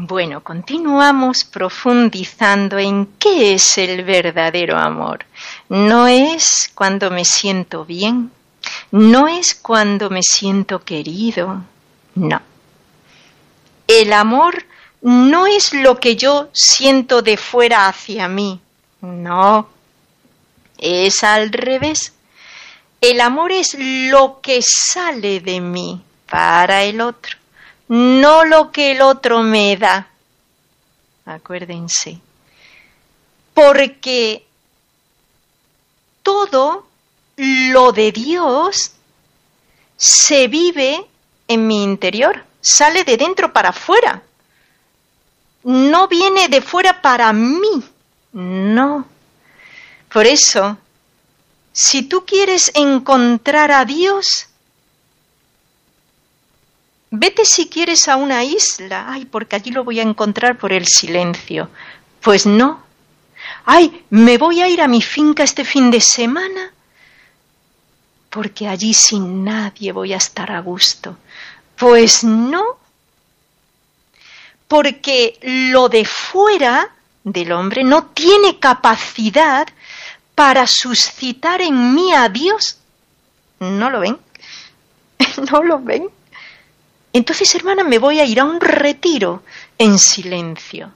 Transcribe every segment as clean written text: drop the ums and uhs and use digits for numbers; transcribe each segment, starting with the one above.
Bueno, continuamos profundizando en qué es el verdadero amor. No es cuando me siento bien, no es cuando me siento querido, no. El amor no es lo que yo siento de fuera hacia mí, no. Es al revés. El amor es lo que sale de mí para el otro, no lo que el otro me da. Acuérdense. Porque todo lo de Dios se vive en mi interior, sale de dentro para afuera. No viene de fuera para mí, no. Por eso, si tú quieres encontrar a Dios, vete si quieres a una isla. Ay, porque allí lo voy a encontrar por el silencio. Pues no. Ay, me voy a ir a mi finca este fin de semana, porque allí sin nadie voy a estar a gusto. Pues no. Porque lo de fuera del hombre no tiene capacidad para suscitar en mí a Dios. ¿No lo ven? ¿No lo ven? Entonces, hermana, me voy a ir a un retiro en silencio.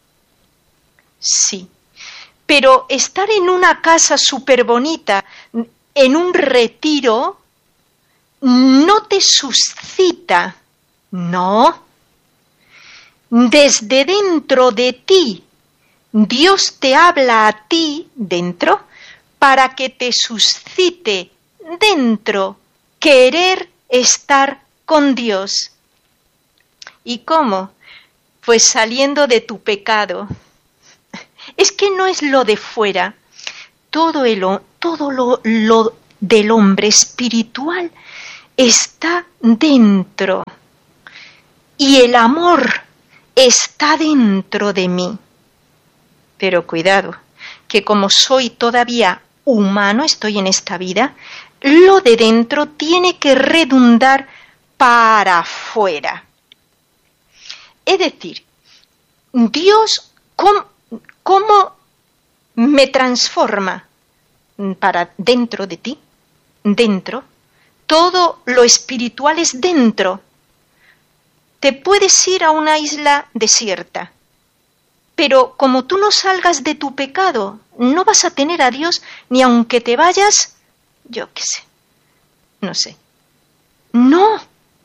Sí. Pero estar en una casa súper bonita, en un retiro, no te suscita. No. Desde dentro de ti, Dios te habla a ti dentro para que te suscite dentro querer estar con Dios. ¿Y cómo? Pues saliendo de tu pecado. Es que no es lo de fuera. Todo lo del hombre espiritual está dentro. Y el amor está dentro de mí. Pero cuidado, que como soy todavía humano, estoy en esta vida, lo de dentro tiene que redundar para afuera. Es decir, Dios, ¿cómo me transforma para dentro de ti? Dentro. Todo lo espiritual es dentro. Te puedes ir a una isla desierta, pero como tú no salgas de tu pecado, no vas a tener a Dios ni aunque te vayas, yo qué sé, no sé. No.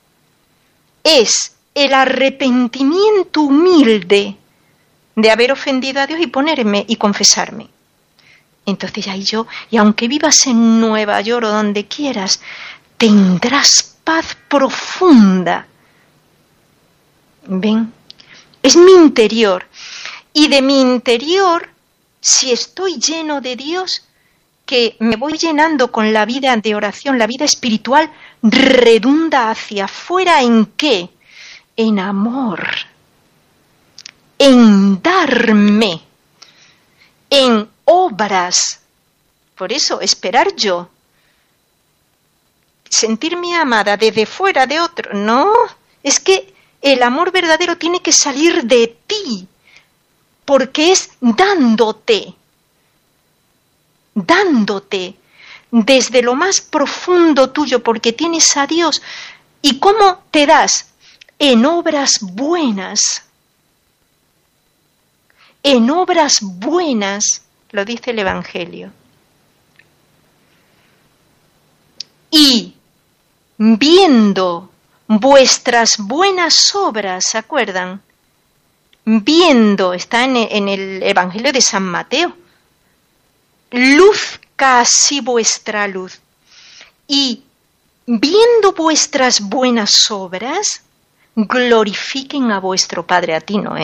Es el arrepentimiento humilde de haber ofendido a Dios y ponerme y confesarme. Entonces ahí y aunque vivas en Nueva York o donde quieras, tendrás paz profunda. ¿Ven? Es mi interior. Y de mi interior, si estoy lleno de Dios, que me voy llenando con la vida de oración, la vida espiritual, redunda hacia afuera ¿en qué? En amor, en darme, en obras. Por eso, esperar yo, sentirme amada desde fuera de otro. No, es que el amor verdadero tiene que salir de ti, porque es dándote desde lo más profundo tuyo, porque tienes a Dios. ¿Y cómo te das? En obras buenas. En obras buenas, lo dice el Evangelio. Y viendo vuestras buenas obras, ¿se acuerdan? Viendo, está en el Evangelio de San Mateo. Luzca así vuestra luz. Y viendo vuestras buenas obras, glorifiquen a vuestro Padre. A ti no,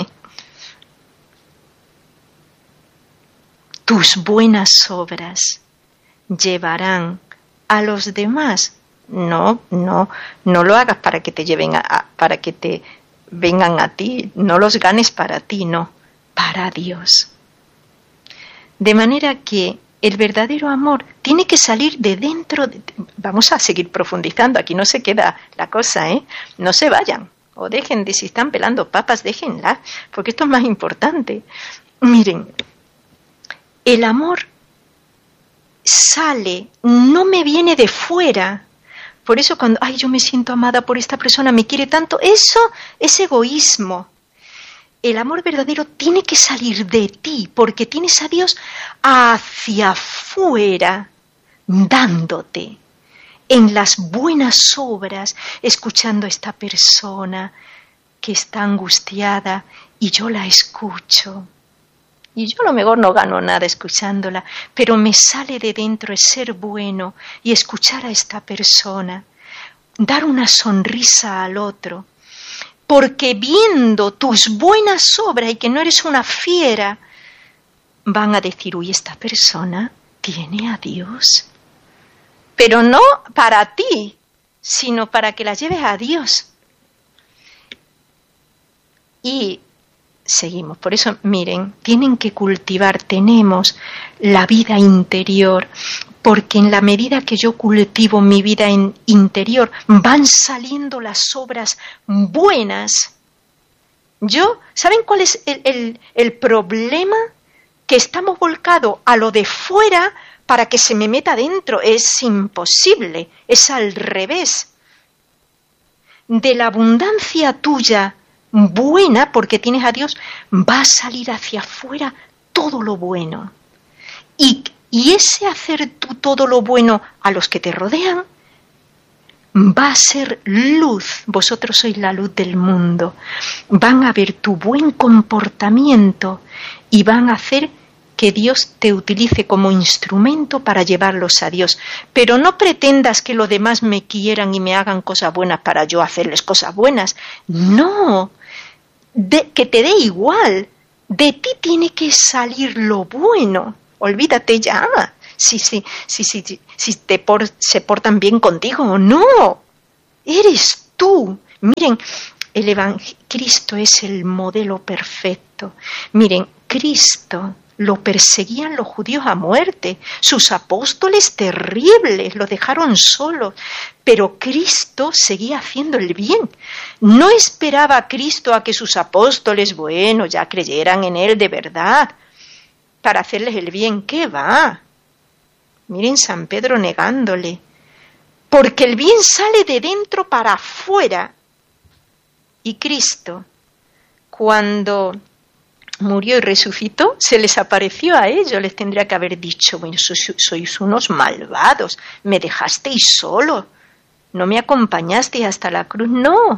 Tus buenas obras llevarán a los demás. No lo hagas para que te lleven para que te vengan a ti, no los ganes para ti, no, para Dios. De manera que el verdadero amor tiene que salir de dentro. Vamos a seguir profundizando, aquí no se queda la cosa, no se vayan. o dejen de, si están pelando papas, déjenla, porque esto es más importante. Miren, el amor sale, no me viene de fuera. Por eso cuando, ay, yo me siento amada por esta persona, me quiere tanto, eso es egoísmo. El amor verdadero tiene que salir de ti, porque tienes a Dios hacia afuera, dándote en las buenas obras, escuchando a esta persona que está angustiada y yo la escucho. Y yo a lo mejor no gano nada escuchándola, pero me sale de dentro el ser bueno y escuchar a esta persona, dar una sonrisa al otro, porque viendo tus buenas obras y que no eres una fiera, van a decir, uy, esta persona tiene a Dios. Pero no para ti, sino para que la lleves a Dios. Y seguimos. Por eso, miren, tienen que cultivar, tenemos la vida interior, porque en la medida que yo cultivo mi vida interior, van saliendo las obras buenas. ¿Saben cuál es el problema? Que estamos volcados a lo de fuera para que se me meta dentro. Es imposible, es al revés. De la abundancia tuya buena, porque tienes a Dios, va a salir hacia afuera todo lo bueno. Y ese hacer tú todo lo bueno a los que te rodean, va a ser luz. Vosotros sois la luz del mundo. Van a ver tu buen comportamiento y van a hacer que Dios te utilice como instrumento para llevarlos a Dios. Pero no pretendas que los demás me quieran y me hagan cosas buenas para yo hacerles cosas buenas. No, que te dé igual. De ti tiene que salir lo bueno. Olvídate ya si se portan bien contigo o no. Eres tú. Miren, Cristo es el modelo perfecto. Miren, Cristo lo perseguían los judíos a muerte, sus apóstoles terribles, lo dejaron solo, pero Cristo seguía haciendo el bien. No esperaba a Cristo a que sus apóstoles, bueno, ya creyeran en Él de verdad, para hacerles el bien. ¿Qué va? Miren San Pedro negándole, porque el bien sale de dentro para afuera. Y Cristo, cuando murió y resucitó, se les apareció a ellos, les tendría que haber dicho, bueno, sois unos malvados, me dejasteis solo, no me acompañasteis hasta la cruz.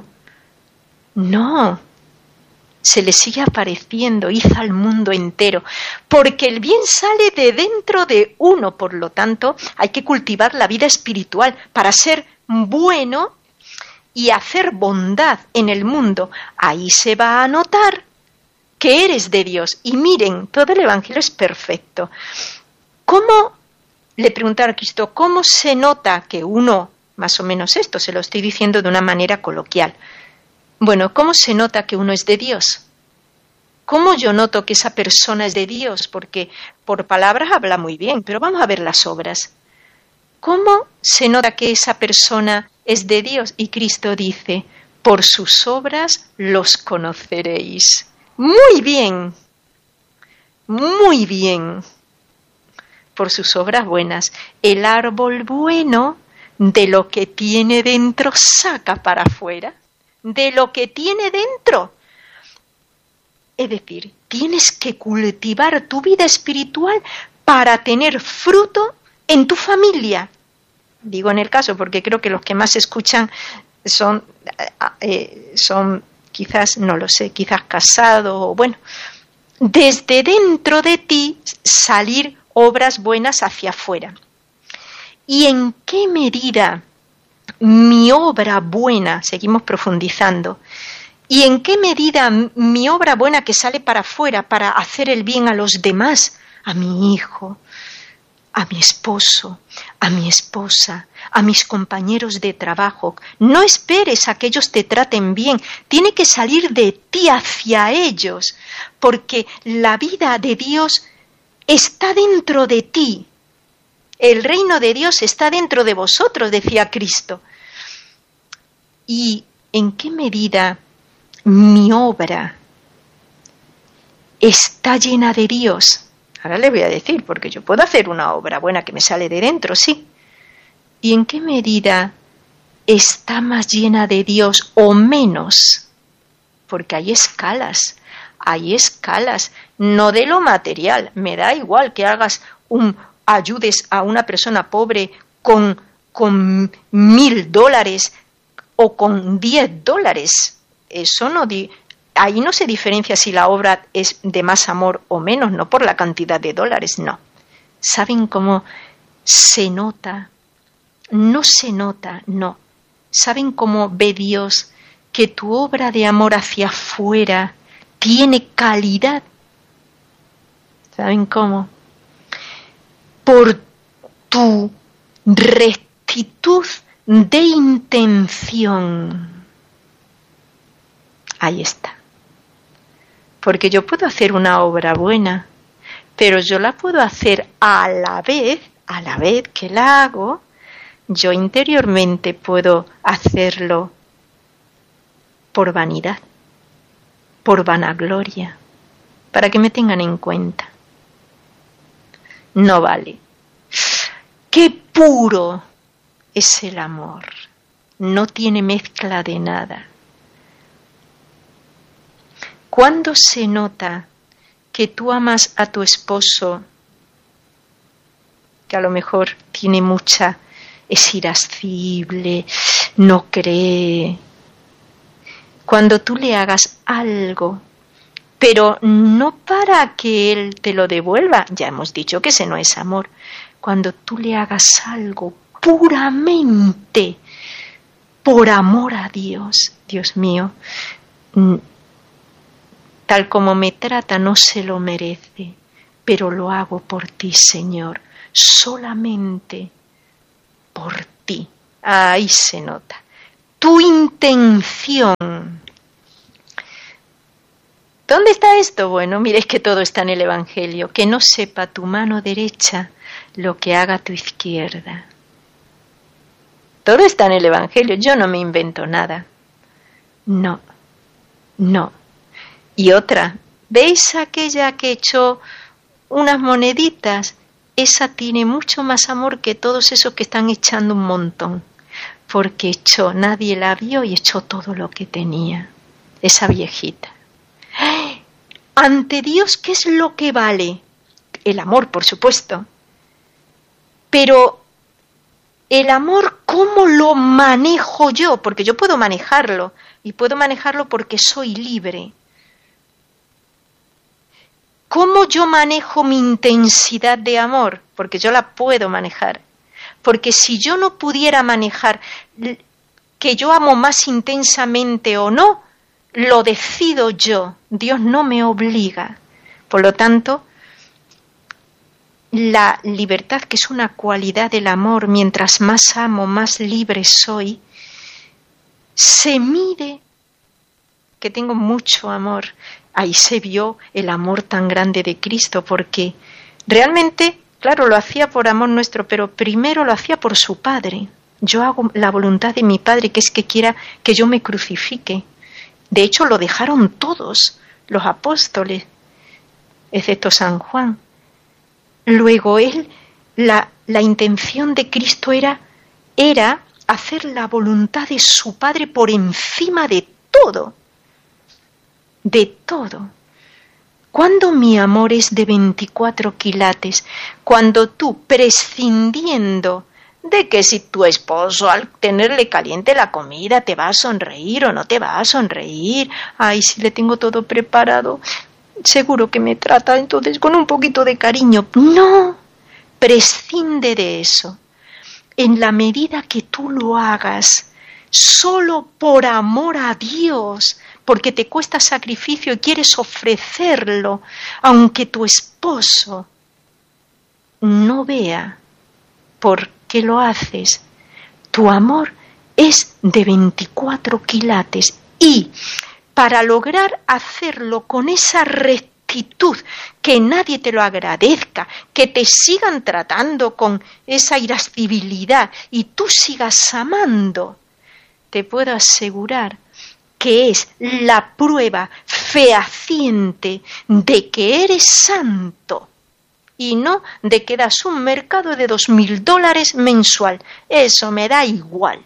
No, se les sigue apareciendo, hizo al mundo entero, porque el bien sale de dentro de uno. Por lo tanto, hay que cultivar la vida espiritual para ser bueno y hacer bondad en el mundo. Ahí se va a notar que eres de Dios. Y miren, todo el Evangelio es perfecto. ¿Cómo, le preguntaron a Cristo, cómo se nota que uno, más o menos esto, se lo estoy diciendo de una manera coloquial? Bueno, ¿cómo se nota que uno es de Dios? ¿Cómo yo noto que esa persona es de Dios? Porque por palabras habla muy bien, pero vamos a ver las obras. ¿Cómo se nota que esa persona es de Dios? Y Cristo dice, por sus obras los conoceréis. Muy bien, muy bien. Por sus obras buenas. El árbol bueno de lo que tiene dentro saca para afuera. De lo que tiene dentro. Es decir, tienes que cultivar tu vida espiritual para tener fruto en tu familia. Digo en el caso porque creo que los que más escuchan son quizás, no lo sé, quizás casados o bueno. Desde dentro de ti salir obras buenas hacia afuera. ¿Y en qué medida mi obra buena, seguimos profundizando, y en qué medida mi obra buena que sale para afuera para hacer el bien a los demás, a mi hijo, a mi esposo, a mi esposa, a mis compañeros de trabajo? No esperes a que ellos te traten bien, tiene que salir de ti hacia ellos, porque la vida de Dios está dentro de ti. El reino de Dios está dentro de vosotros, decía Cristo. ¿Y en qué medida mi obra está llena de Dios. Ahora le voy a decir, porque yo puedo hacer una obra buena que me sale de dentro, sí. ¿Y en qué medida está más llena de Dios o menos? Porque hay escalas, no de lo material. Me da igual que ayudes a una persona pobre con $1,000 o con $10. Eso no ahí no se diferencia si la obra es de más amor o menos, no por la cantidad de dólares, no. ¿Saben cómo se nota? No se nota, no. ¿Saben cómo ve Dios que tu obra de amor hacia afuera tiene calidad? ¿Saben cómo? Por tu rectitud de intención. Ahí está. Porque yo puedo hacer una obra buena, pero yo la puedo hacer a la vez que la hago, yo interiormente puedo hacerlo por vanidad, por vanagloria, para que me tengan en cuenta. No vale. ¡Qué puro es el amor! No tiene mezcla de nada. ¿Cuándo se nota que tú amas a tu esposo, que a lo mejor es irascible, no cree? Cuando tú le hagas algo, pero no para que él te lo devuelva, ya hemos dicho que ese no es amor. Cuando tú le hagas algo puramente por amor a Dios, Dios mío, tal como me trata no se lo merece, pero lo hago por ti, Señor, solamente por ti. Ahí se nota. Tu intención. ¿Dónde está esto? Bueno, mire, es que todo está en el Evangelio. Que no sepa tu mano derecha lo que haga tu izquierda. Todo está en el Evangelio. Yo no me invento nada. No. Y otra, ¿veis aquella que echó unas moneditas? Esa tiene mucho más amor que todos esos que están echando un montón. Porque echó, nadie la vio y echó todo lo que tenía. Esa viejita. Ante Dios, ¿qué es lo que vale? El amor, por supuesto. Pero el amor, ¿cómo lo manejo yo? Porque yo puedo manejarlo. Y puedo manejarlo porque soy libre. ¿Cómo yo manejo mi intensidad de amor? Porque yo la puedo manejar. Porque si yo no pudiera manejar que yo amo más intensamente o no, lo decido yo. Dios no me obliga. Por lo tanto, la libertad, que es una cualidad del amor, mientras más amo, más libre soy, se mide que tengo mucho amor. Ahí se vio el amor tan grande de Cristo, porque realmente, claro, lo hacía por amor nuestro, pero primero lo hacía por su Padre. Yo hago la voluntad de mi Padre, que es que quiera que yo me crucifique. De hecho, lo dejaron todos los apóstoles, excepto San Juan. Luego la intención de Cristo era hacer la voluntad de su Padre por encima de todo. De todo. Cuando mi amor es de 24 quilates, cuando tú, prescindiendo de que si tu esposo al tenerle caliente la comida te va a sonreír o no te va a sonreír, ay, si le tengo todo preparado, seguro que me trata entonces con un poquito de cariño. No, prescinde de eso. En la medida que tú lo hagas solo por amor a Dios, porque te cuesta sacrificio y quieres ofrecerlo, aunque tu esposo no vea por qué lo haces, tu amor es de 24 quilates. Y para lograr hacerlo con esa rectitud, que nadie te lo agradezca, que te sigan tratando con esa irascibilidad y tú sigas amando, te puedo asegurar que es la prueba fehaciente de que eres santo y no de que das un mercado de $2.000 mensual. Eso me da igual.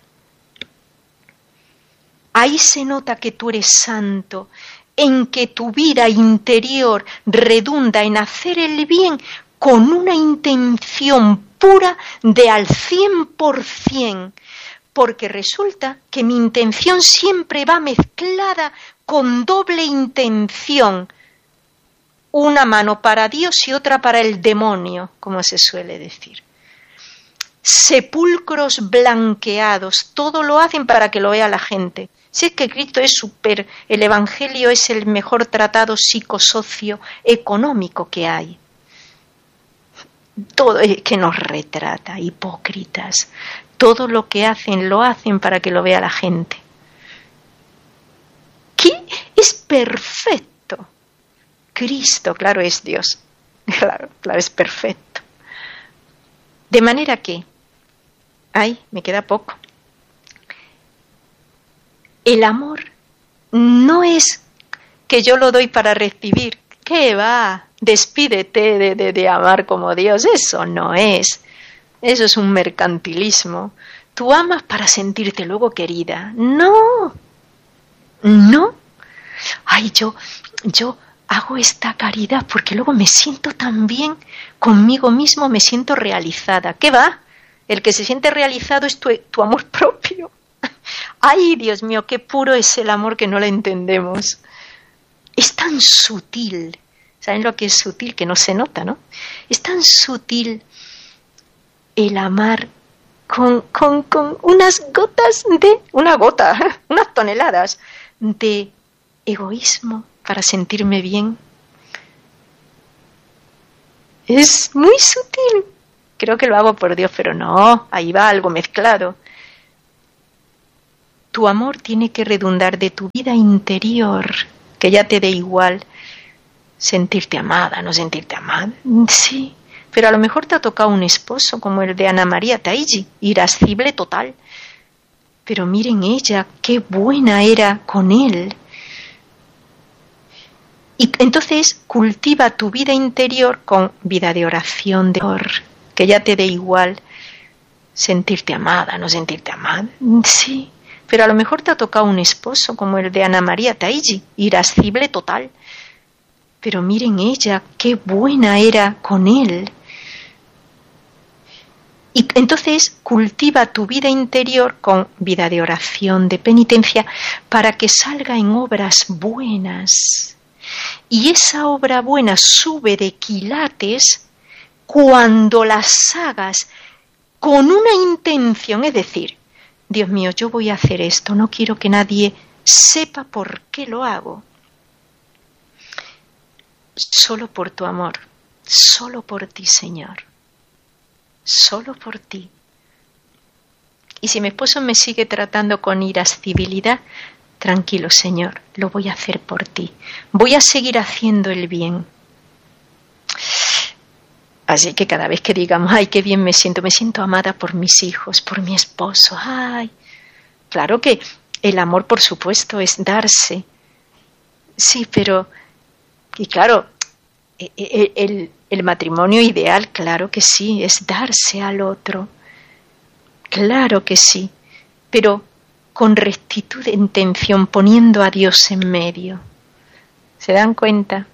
Ahí se nota que tú eres santo, en que tu vida interior redunda en hacer el bien con una intención pura de al 100%, porque resulta que mi intención siempre va mezclada con doble intención, una mano para Dios y otra para el demonio, como se suele decir. Sepulcros blanqueados, todo lo hacen para que lo vea la gente. Si es que Cristo es el Evangelio es el mejor tratado psicosocioeconómico que hay. Todo es que nos retrata, hipócritas. Todo lo que hacen, lo hacen para que lo vea la gente. ¿Qué? Es perfecto. Cristo, claro, es Dios. Claro, es perfecto. De manera que, me queda poco. El amor no es que yo lo doy para recibir. ¿Qué va? Despídete de amar como Dios. Eso no es. Eso es un mercantilismo. Tú amas para sentirte luego querida. No. Ay, yo hago esta caridad porque luego me siento tan bien conmigo mismo, me siento realizada. ¿Qué va? El que se siente realizado es tu amor propio. Ay, Dios mío, qué puro es el amor que no lo entendemos. Es tan sutil. ¿Saben lo que es sutil? Que no se nota, ¿no? Es tan sutil el amar con unas unas toneladas de egoísmo para sentirme bien. Es muy sutil. Creo que lo hago por Dios, pero no, ahí va algo mezclado. Tu amor tiene que redundar de tu vida interior, que ya te dé igual sentirte amada, no sentirte amada. Sí, pero a lo mejor te ha tocado un esposo como el de Ana María Taigi, irascible total. Pero miren ella, qué buena era con él. Y entonces cultiva tu vida interior con vida de oración, de amor, que ya te dé igual sentirte amada, no sentirte amada. Sí, pero a lo mejor te ha tocado un esposo como el de Ana María Taigi, irascible total. Pero miren ella, qué buena era con él. Y entonces cultiva tu vida interior con vida de oración, de penitencia, para que salga en obras buenas. Y esa obra buena sube de quilates cuando las hagas con una intención, es decir, Dios mío, yo voy a hacer esto, no quiero que nadie sepa por qué lo hago. Solo por tu amor, solo por ti, Señor, solo por ti. Y si mi esposo me sigue tratando con irascibilidad, tranquilo, Señor, lo voy a hacer por ti. Voy a seguir haciendo el bien. Así que cada vez que digamos, ay, qué bien me siento amada por mis hijos, por mi esposo, ay. Claro que el amor, por supuesto, es darse. Sí, pero, y claro, el matrimonio ideal, claro que sí, es darse al otro. Claro que sí, pero con rectitud de intención, poniendo a Dios en medio. ¿Se dan cuenta?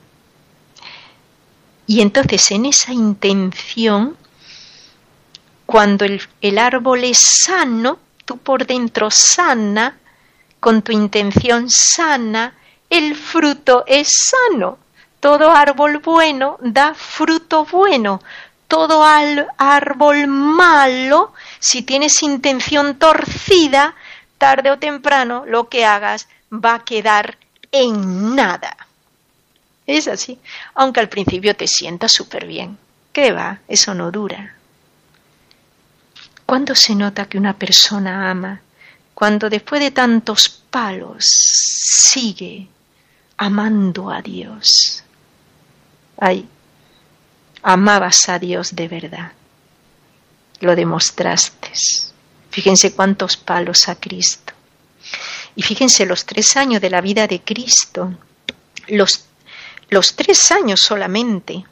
Y entonces en esa intención, cuando el árbol es sano, tú por dentro sana, con tu intención sana, el fruto es sano. Todo árbol bueno da fruto bueno. Todo árbol malo, si tienes intención torcida, tarde o temprano lo que hagas va a quedar en nada. Es así, aunque al principio te sientas súper bien. ¿Qué va? Eso no dura. ¿Cuándo se nota que una persona ama? Cuando después de tantos palos sigue amando a Dios. Ay, amabas a Dios de verdad. Lo demostraste. Fíjense cuántos palos a Cristo. Y fíjense, los 3 años de la vida de Cristo, los 3 años solamente,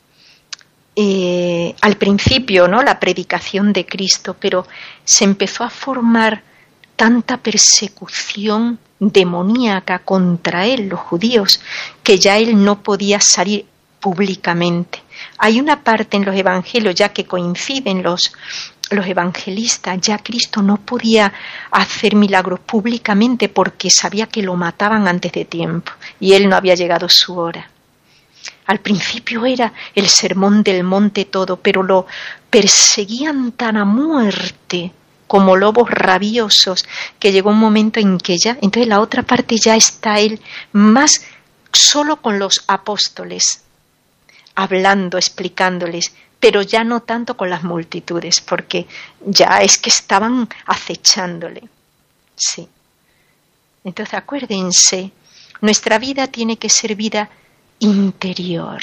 al principio, ¿no?, la predicación de Cristo, pero se empezó a formar tanta persecución demoníaca contra él, los judíos, que ya él no podía salir públicamente. Hay una parte en los evangelios, ya que coinciden los evangelistas, ya Cristo no podía hacer milagros públicamente porque sabía que lo mataban antes de tiempo y él no había llegado su hora. Al principio era el sermón del monte todo, pero lo perseguían tan a muerte como lobos rabiosos, que llegó un momento en que ya, entonces la otra parte ya está él más solo con los apóstoles, hablando, explicándoles, pero ya no tanto con las multitudes, porque ya es que estaban acechándole. Sí. Entonces acuérdense, nuestra vida tiene que ser vida interior.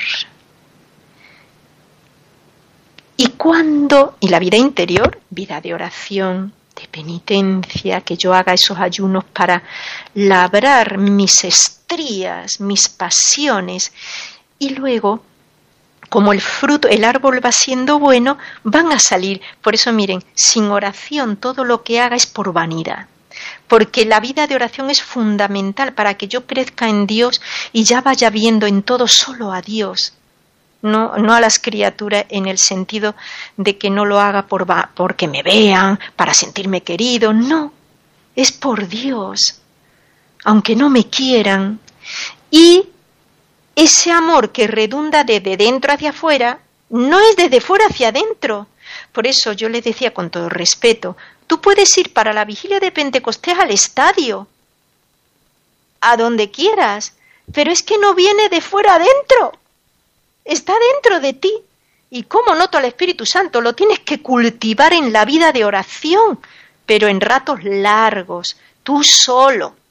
Y la vida interior, vida de oración, de penitencia, que yo haga esos ayunos para labrar mis estrías, mis pasiones, y luego, como el fruto, el árbol va siendo bueno, van a salir. Por eso miren, sin oración todo lo que haga es por vanidad. Porque la vida de oración es fundamental para que yo crezca en Dios y ya vaya viendo en todo solo a Dios. No a las criaturas en el sentido de que no lo haga porque me vean, para sentirme querido. No, es por Dios, aunque no me quieran. Y ese amor que redunda desde dentro hacia afuera, no es desde fuera hacia adentro. Por eso yo les decía con todo respeto, tú puedes ir para la vigilia de Pentecostés al estadio, a donde quieras, pero es que no viene de fuera adentro. Está dentro de ti. ¿Y cómo noto al Espíritu Santo? Lo tienes que cultivar en la vida de oración, pero en ratos largos, tú solo.